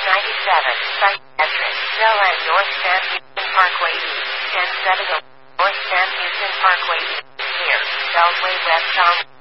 Site address. Bell at North San Houston Parkway East. 1070 North San Houston Parkway East. Here. Beltway West.